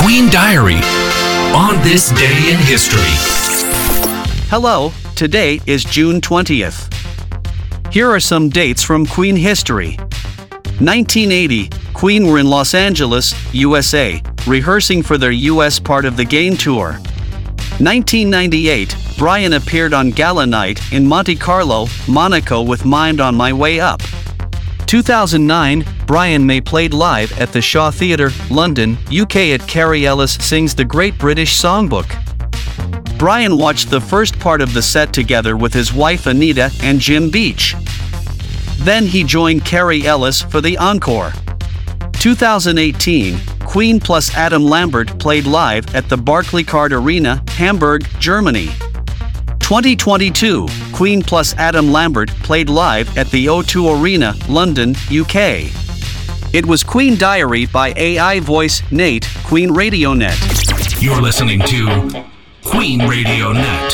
Queen Diary on this day in history. Hello, today is June 20th. Here are some dates from Queen history. 1980, Queen were in Los Angeles, USA, rehearsing for their US part of the Gain Tour. 1998, Brian appeared on Gala Night in Monte Carlo, Monaco with Mind on My Way Up. 2009, Brian May played live at the Shaw Theatre, London, UK at Carrie Ellis Sings the Great British Songbook. Brian watched the first part of the set together with his wife Anita and Jim Beach. Then he joined Carrie Ellis for the encore. 2018, Queen plus Adam Lambert played live at the Barclaycard Arena, Hamburg, Germany. 2022, Queen plus Adam Lambert played live at the O2 Arena, London, UK. It was Queen Diary by AI voice Nate, Queen Radio Net. You're listening to Queen Radio Net.